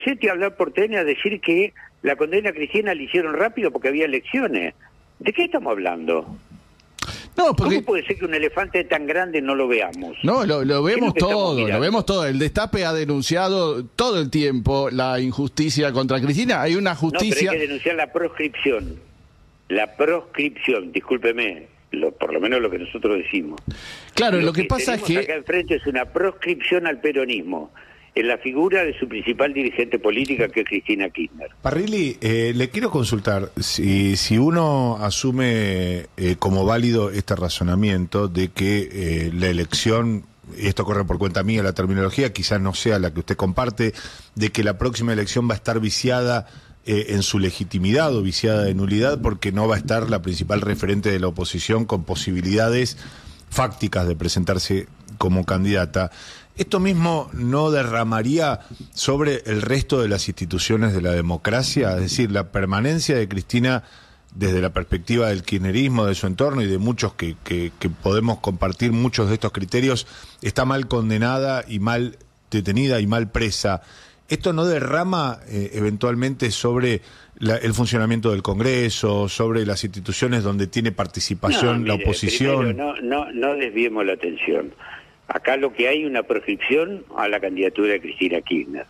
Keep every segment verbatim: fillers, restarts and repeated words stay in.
Sete a hablar por T N a decir que la condena a Cristina la hicieron rápido porque había elecciones. ¿De qué estamos hablando? No, porque... ¿Cómo puede ser que un elefante tan grande no lo veamos? No, lo, lo vemos es lo todo, lo vemos todo. El Destape ha denunciado todo el tiempo la injusticia contra Cristina. Hay una justicia... No, pero hay que denunciar la proscripción. La proscripción, discúlpeme, lo, por lo menos lo que nosotros decimos. Claro, lo, lo que, que pasa es que... acá enfrente es una proscripción al peronismo, en la figura de su principal dirigente política, que es Cristina Kirchner. Parrilli, eh, le quiero consultar, si, si uno asume eh, como válido este razonamiento de que eh, la elección, y esto corre por cuenta mía, la terminología quizás no sea la que usted comparte, de que la próxima elección va a estar viciada eh, en su legitimidad o viciada de nulidad, porque no va a estar la principal referente de la oposición con posibilidades fácticas de presentarse como candidata. ¿Esto mismo no derramaría sobre el resto de las instituciones de la democracia? Es decir, la permanencia de Cristina desde la perspectiva del kirchnerismo, de su entorno y de muchos que, que, que podemos compartir muchos de estos criterios, está mal condenada y mal detenida y mal presa. ¿Esto no derrama eh, eventualmente sobre la, el funcionamiento del Congreso, sobre las instituciones donde tiene participación no, la mire, oposición? Primero, no, no, no desviemos la atención. Acá lo que hay es una proscripción a la candidatura de Cristina Kirchner.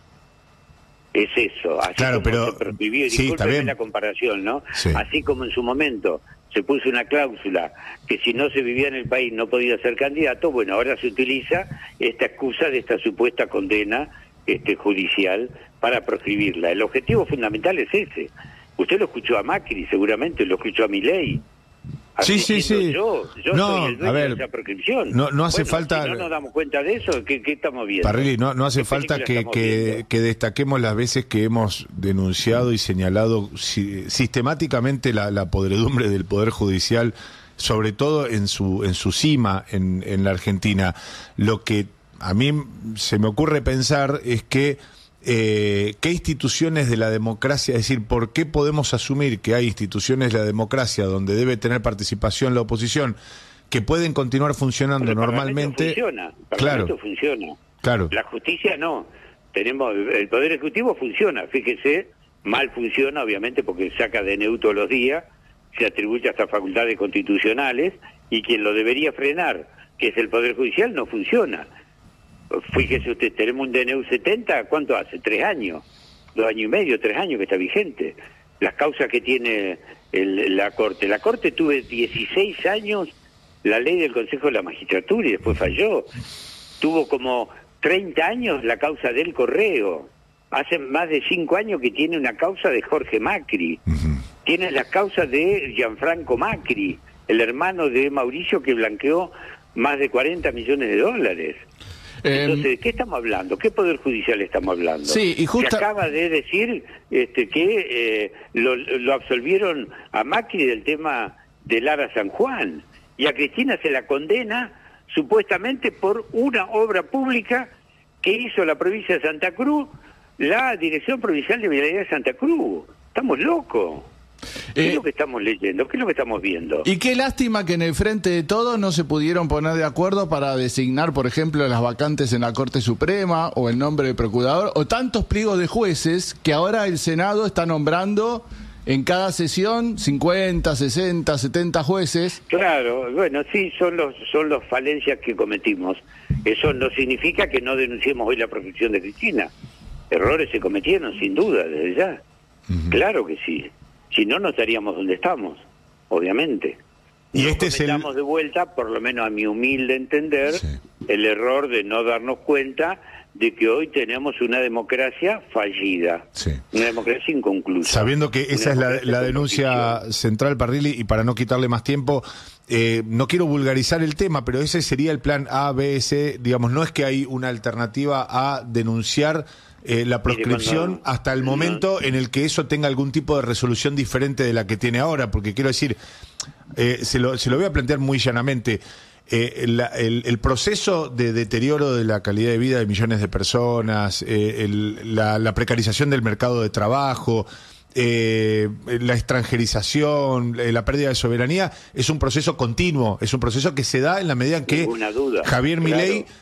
Es eso. Así claro, como pero se proscribió, sí, está bien. la comparación, ¿no? Sí. Así como en su momento se puso una cláusula que si no se vivía en el país no podía ser candidato, bueno, ahora se utiliza esta excusa de esta supuesta condena este, judicial para proscribirla. El objetivo fundamental es ese. Usted lo escuchó a Macri, seguramente, lo escuchó a Milei. Sí, sí, sí. Yo, yo no, soy el dueño a ver, de esa proscripción. No, no hace bueno, falta... Si no nos damos cuenta de eso, ¿qué, qué estamos viendo? Parrilli, no, no hace falta que, que, que destaquemos las veces que hemos denunciado y señalado si, sistemáticamente la, la podredumbre del Poder Judicial, sobre todo en su, en su cima en, en la Argentina. Lo que a mí se me ocurre pensar es que Eh, ¿qué instituciones de la democracia, es decir, por qué podemos asumir que hay instituciones de la democracia donde debe tener participación la oposición que pueden continuar funcionando el normalmente? Funciona, el claro, funciona. Claro. La justicia no. Tenemos el Poder Ejecutivo funciona, fíjese, mal funciona obviamente porque saca D N U todos los días, se atribuye hasta facultades constitucionales y quien lo debería frenar, que es el Poder Judicial, no funciona. Fíjese usted, tenemos un D N U setenta, ¿cuánto hace? Tres años, dos años y medio, tres años que está vigente. Las causas que tiene el, la Corte. La Corte tuve dieciséis años la ley del Consejo de la Magistratura y después falló. Tuvo como treinta años la causa del Correo. Hace más de cinco años que tiene una causa de Jorge Macri. Uh-huh. Tiene la causa de Gianfranco Macri, el hermano de Mauricio que blanqueó más de cuarenta millones de dólares. Entonces, ¿de qué estamos hablando? ¿Qué Poder Judicial estamos hablando? Sí, y justa... Se acaba de decir este, que eh, lo, lo absolvieron a Macri del tema de Lara San Juan, y a Cristina se la condena supuestamente por una obra pública que hizo la provincia de Santa Cruz, la Dirección Provincial de Vialidad de Santa Cruz. Estamos locos. ¿Qué eh, es lo que estamos leyendo? ¿Qué es lo que estamos viendo? Y qué lástima que en el Frente de Todos no se pudieron poner de acuerdo para designar, por ejemplo, las vacantes en la Corte Suprema o el nombre del procurador o tantos pliegos de jueces que ahora el Senado está nombrando en cada sesión cincuenta, sesenta, setenta jueces. Claro, bueno, sí, son los son las falencias que cometimos. Eso no significa que no denunciemos hoy la proscripción de Cristina. Errores se cometieron, sin duda, desde ya. Uh-huh. Claro que sí. Si no, no estaríamos donde estamos, obviamente. Y no este es el... de vuelta, por lo menos a mi humilde entender, sí. el error de no darnos cuenta de que hoy tenemos una democracia fallida, sí. una democracia inconclusa. Sabiendo que esa es la, la denuncia central, Parrilli, y para no quitarle más tiempo, eh, no quiero vulgarizar el tema, pero ese sería el plan A, B, C, digamos, no es que hay una alternativa a denunciar Eh, la proscripción Mire, cuando, hasta el momento no, en el que eso tenga algún tipo de resolución diferente de la que tiene ahora, porque quiero decir, eh, se, lo, se lo voy a plantear muy llanamente, eh, la, el, el proceso de deterioro de la calidad de vida de millones de personas, eh, el, la, la precarización del mercado de trabajo, eh, la extranjerización, eh, la pérdida de soberanía, es un proceso continuo, es un proceso que se da en la medida en que duda, Javier Milei claro.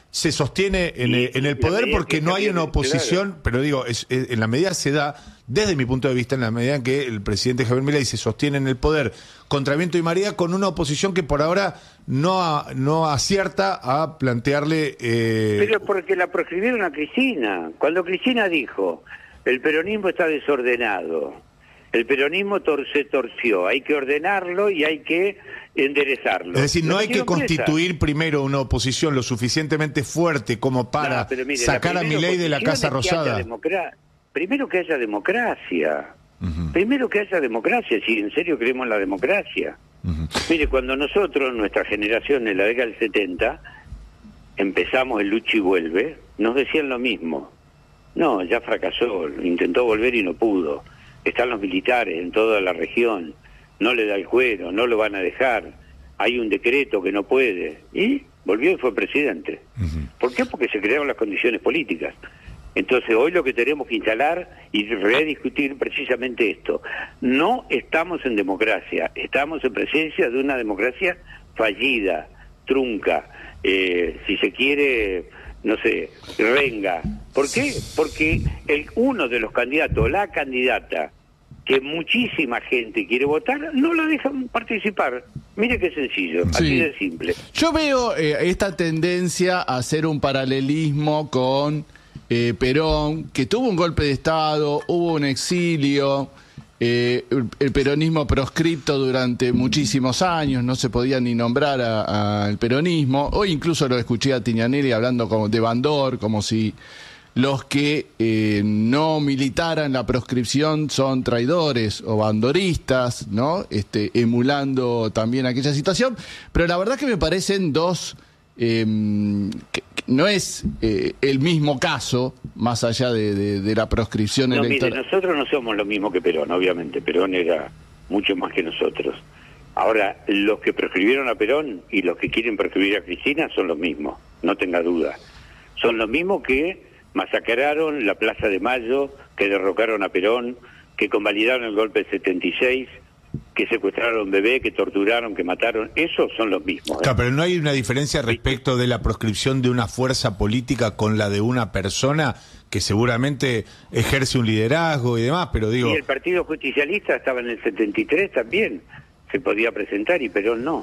se sostiene en, Y el, en el la poder medida porque que no hay cambie, una oposición, claro. pero digo, es, es- en la medida se da, desde mi punto de vista, en la medida en que el presidente Javier Milei se sostiene en el poder contra viento y marea con una oposición que por ahora no, a- no acierta a plantearle... eh, Pero es porque la proscribieron a Cristina. Cuando Cristina dijo, el peronismo está desordenado, el peronismo tor- se torció, hay que ordenarlo y hay que enderezarlo. Es decir, no La hay que metieron presa. constituir primero una oposición lo suficientemente fuerte como para No, pero mire, sacar la a primera Milei de la oposición Casa es que haya Rosada. democra- Primero que haya democracia. Ujú, Primero que haya democracia, si en serio creemos en la democracia. ujú. Mire, cuando nosotros, nuestra generación en la década del setenta, empezamos el lucha y vuelve, nos decían lo mismo. No, ya fracasó, intentó volver y no pudo. Están los militares en toda la región, no le da el cuero, no lo van a dejar. Hay un decreto que no puede. Y volvió y fue presidente. Ujú. ¿Por qué? Porque se crearon las condiciones políticas. Entonces hoy lo que tenemos que instalar y rediscutir precisamente esto. No estamos en democracia, estamos en presencia de una democracia fallida, trunca, eh, si se quiere, no sé, renga. ¿Por qué? Porque el, uno de los candidatos, la candidata, que muchísima gente quiere votar, no la dejan participar. Mire qué sencillo, Sí. así de simple. Yo veo eh, esta tendencia a hacer un paralelismo con eh, Perón, que tuvo un golpe de Estado, hubo un exilio, eh, el, el peronismo proscripto durante muchísimos años, no se podía ni nombrar al peronismo. Hoy incluso lo escuché a Tignanelli hablando como de Bandor, como si los que eh, no militaran la proscripción son traidores o bandoristas, ¿no? Este, emulando también aquella situación. Pero la verdad que me parecen dos... Eh, que, que no es eh, el mismo caso, más allá de, de, de la proscripción No, mire, electoral. nosotros no somos lo mismo que Perón, obviamente. Perón era mucho más que nosotros. Ahora, los que proscribieron a Perón y los que quieren proscribir a Cristina son los mismos, no tenga duda. Son los mismos que masacraron la Plaza de Mayo, que derrocaron a Perón, que convalidaron el golpe del setenta y seis, que secuestraron bebé, que torturaron, que mataron. Esos son los mismos. ¿eh? Claro, pero no hay una diferencia respecto de la proscripción de una fuerza política con la de una persona que seguramente ejerce un liderazgo y demás, pero digo... Y el Partido Justicialista estaba en el setenta y tres también, se podía presentar y Perón no.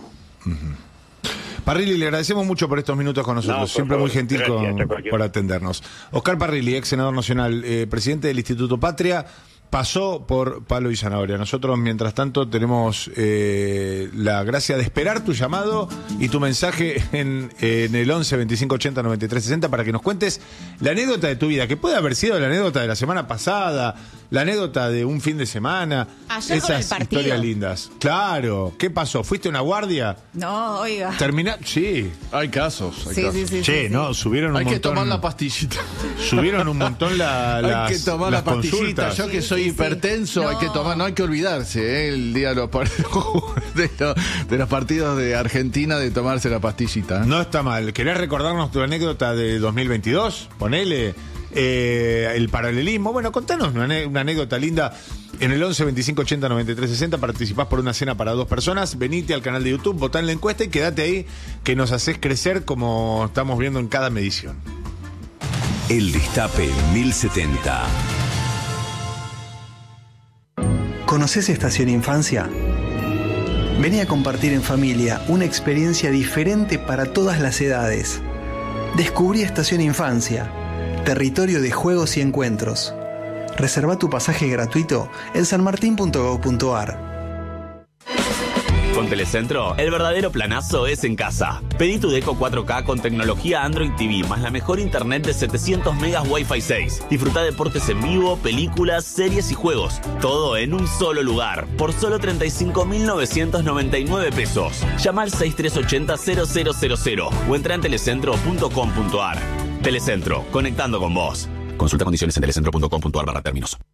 Parrilli, le agradecemos mucho por estos minutos con nosotros, No, por siempre favor, muy gentil gracias, con- hasta cualquier- por atendernos. Oscar Parrilli, ex senador nacional, eh, presidente del Instituto Patria, pasó por Palo y Zanahoria. Nosotros, mientras tanto, tenemos eh, la gracia de esperar tu llamado y tu mensaje en, en el once veinticinco ochenta noventa y tres sesenta para que nos cuentes la anécdota de tu vida, que puede haber sido la anécdota de la semana pasada, la anécdota de un fin de semana, Ayer con el esas partido. historias lindas. Claro, ¿qué pasó? ¿Fuiste a una guardia? No, oiga. Termina, sí. Hay casos. Hay Sí, casos. sí, sí. Che, sí, no, sí. subieron un Hay que montón. tomar la pastillita. Subieron un montón la, las, hay que tomar las la pastillita. consultas. Yo que Sí, soy sí, sí. hipertenso, hay No. que tomar, no hay que olvidarse, ¿eh? El día de los, par- de, los, de los partidos de Argentina de tomarse la pastillita. ¿eh? No está mal. ¿Querés recordarnos tu anécdota de dos mil veintidós? Ponele eh, el paralelismo. Bueno, contanos una, ane- una anécdota linda. En el once veinticinco ochenta noventa y tres sesenta participás por una cena para dos personas. Venite al canal de YouTube, votá en la encuesta y quédate ahí que nos haces crecer como estamos viendo en cada medición. El Destape mil setenta. ¿Conoces Estación Infancia? Vení a compartir en familia una experiencia diferente para todas las edades. Descubrí Estación Infancia, territorio de juegos y encuentros. Reserva tu pasaje gratuito en sanmartin punto gob punto ar. Con Telecentro, el verdadero planazo es en casa. Pedí tu Deco cuatro K con tecnología Android T V más la mejor internet de setecientos megas Wi-Fi seis. Disfruta deportes en vivo, películas, series y juegos. Todo en un solo lugar, por solo treinta y cinco mil novecientos noventa y nueve pesos. Llama al seis tres ocho cero cero cero cero cero o entra en telecentro punto com punto ar. Telecentro, conectando con vos. Consulta condiciones en telecentro punto com punto ar barra términos.